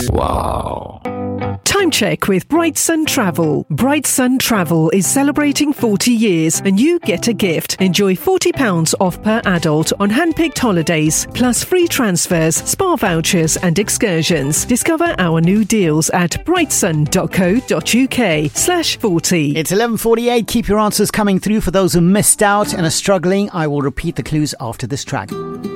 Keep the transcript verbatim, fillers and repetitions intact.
Wow. Time check with Bright Sun Travel. Bright Sun Travel is celebrating forty years and you get a gift. Enjoy forty pounds off per adult on hand-picked holidays, plus free transfers, spa vouchers and excursions. Discover our new deals at brightsun.co.uk slash 40. It's eleven forty-eight. Keep your answers coming through for those who missed out and are struggling. I will repeat the clues after this track.